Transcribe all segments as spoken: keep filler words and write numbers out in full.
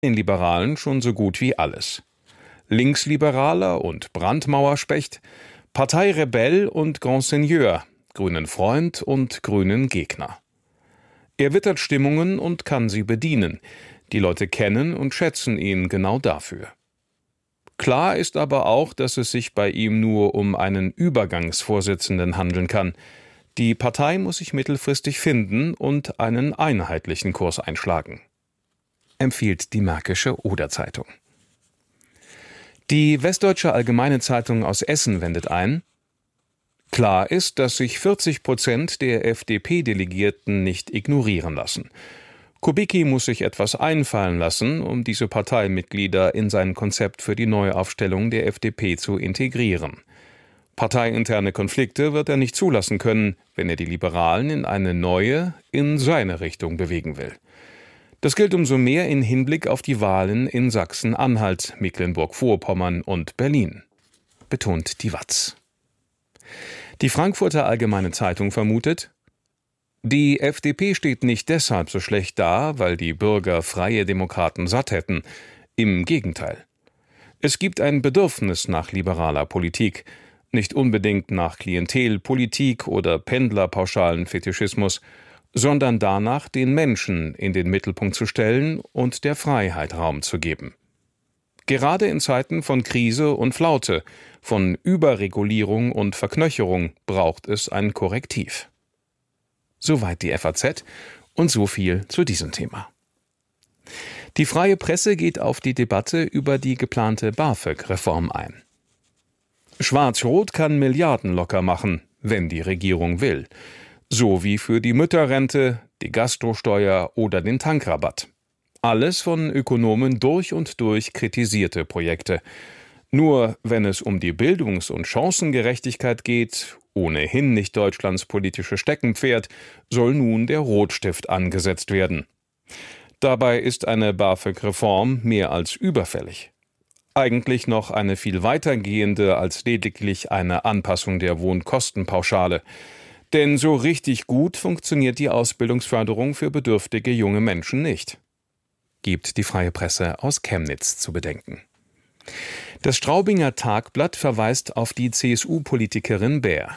den Liberalen schon so gut wie alles. Linksliberaler und Brandmauerspecht, Parteirebell und Grand Seigneur, grünen Freund und grünen Gegner. Er wittert Stimmungen und kann sie bedienen. Die Leute kennen und schätzen ihn genau dafür. Klar ist aber auch, dass es sich bei ihm nur um einen Übergangsvorsitzenden handeln kann. Die Partei muss sich mittelfristig finden und einen einheitlichen Kurs einschlagen, empfiehlt die Märkische Oder-Zeitung. Die Westdeutsche Allgemeine Zeitung aus Essen wendet ein: Klar ist, dass sich vierzig Prozent der F D P-Delegierten nicht ignorieren lassen. Kubicki muss sich etwas einfallen lassen, um diese Parteimitglieder in sein Konzept für die Neuaufstellung der F D P zu integrieren. Parteiinterne Konflikte wird er nicht zulassen können, wenn er die Liberalen in eine neue, in seine Richtung bewegen will. Das gilt umso mehr in Hinblick auf die Wahlen in Sachsen-Anhalt, Mecklenburg-Vorpommern und Berlin, betont die Watz. Die Frankfurter Allgemeine Zeitung vermutet: Die F D P steht nicht deshalb so schlecht da, weil die Bürger Freie Demokraten satt hätten. Im Gegenteil. Es gibt ein Bedürfnis nach liberaler Politik, nicht unbedingt nach Klientelpolitik oder pendlerpauschalen Fetischismus, sondern danach, den Menschen in den Mittelpunkt zu stellen und der Freiheit Raum zu geben. Gerade in Zeiten von Krise und Flaute, von Überregulierung und Verknöcherung braucht es ein Korrektiv. Soweit die F A Z und so viel zu diesem Thema. Die Freie Presse geht auf die Debatte über die geplante BAföG-Reform ein. Schwarz-Rot kann Milliarden locker machen, wenn die Regierung will. So wie für die Mütterrente, die Gastrosteuer oder den Tankrabatt. Alles von Ökonomen durch und durch kritisierte Projekte. Nur wenn es um die Bildungs- und Chancengerechtigkeit geht, ohnehin nicht Deutschlands politische Steckenpferd, soll nun der Rotstift angesetzt werden. Dabei ist eine BAföG-Reform mehr als überfällig. Eigentlich noch eine viel weitergehende als lediglich eine Anpassung der Wohnkostenpauschale. Denn so richtig gut funktioniert die Ausbildungsförderung für bedürftige junge Menschen nicht, gibt die Freie Presse aus Chemnitz zu bedenken. Das Straubinger Tagblatt verweist auf die C S U-Politikerin Baer.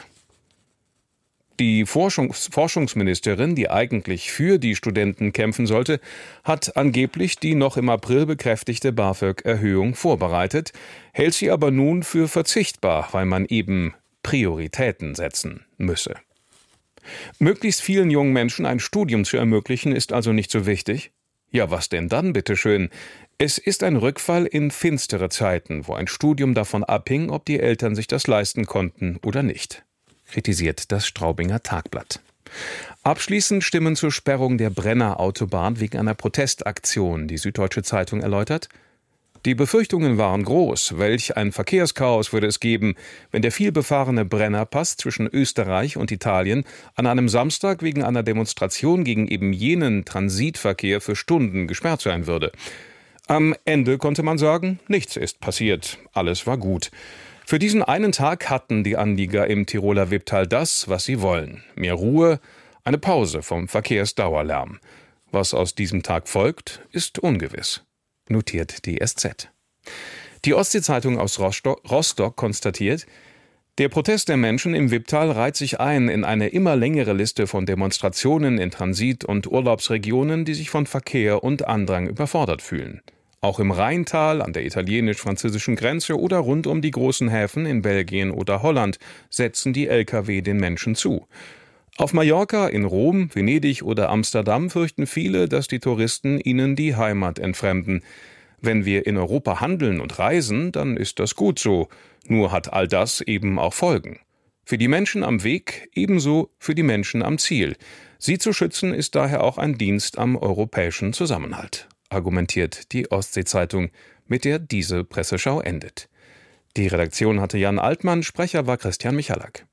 Die Forschungs- Forschungsministerin, die eigentlich für die Studenten kämpfen sollte, hat angeblich die noch im April bekräftigte BAföG-Erhöhung vorbereitet, hält sie aber nun für verzichtbar, weil man eben Prioritäten setzen müsse. Möglichst vielen jungen Menschen ein Studium zu ermöglichen, ist also nicht so wichtig? Ja, was denn dann, bitteschön? Es ist ein Rückfall in finstere Zeiten, wo ein Studium davon abhing, ob die Eltern sich das leisten konnten oder nicht, kritisiert das Straubinger Tagblatt. Abschließend Stimmen zur Sperrung der Brenner Autobahn wegen einer Protestaktion, die Süddeutsche Zeitung erläutert: Die Befürchtungen waren groß. Welch ein Verkehrschaos würde es geben, wenn der vielbefahrene Brennerpass zwischen Österreich und Italien an einem Samstag wegen einer Demonstration gegen eben jenen Transitverkehr für Stunden gesperrt sein würde. Am Ende konnte man sagen, nichts ist passiert, alles war gut. Für diesen einen Tag hatten die Anlieger im Tiroler Wipptal das, was sie wollen. Mehr Ruhe, eine Pause vom Verkehrsdauerlärm. Was aus diesem Tag folgt, ist ungewiss, notiert die S Z. Die Ostsee-Zeitung aus Rostock, Rostock konstatiert: Der Protest der Menschen im Wipptal reiht sich ein in eine immer längere Liste von Demonstrationen in Transit- und Urlaubsregionen, die sich von Verkehr und Andrang überfordert fühlen. Auch im Rheintal, an der italienisch-französischen Grenze oder rund um die großen Häfen in Belgien oder Holland setzen die L K W den Menschen zu. Auf Mallorca, in Rom, Venedig oder Amsterdam fürchten viele, dass die Touristen ihnen die Heimat entfremden. Wenn wir in Europa handeln und reisen, dann ist das gut so. Nur hat all das eben auch Folgen. Für die Menschen am Weg, ebenso für die Menschen am Ziel. Sie zu schützen ist daher auch ein Dienst am europäischen Zusammenhalt, argumentiert die Ostsee-Zeitung, mit der diese Presseschau endet. Die Redaktion hatte Jan Altmann, Sprecher war Christian Michalak.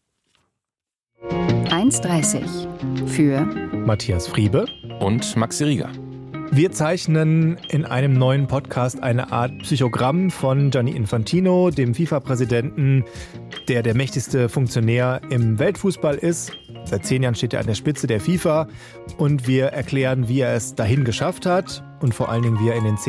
eins dreißig für Matthias Friebe und Maxi Rieger. Wir zeichnen in einem neuen Podcast eine Art Psychogramm von Gianni Infantino, dem FIFA-Präsidenten, der der mächtigste Funktionär im Weltfußball ist. Seit zehn Jahren steht er an der Spitze der FIFA und wir erklären, wie er es dahin geschafft hat und vor allen Dingen, wie er in den zehn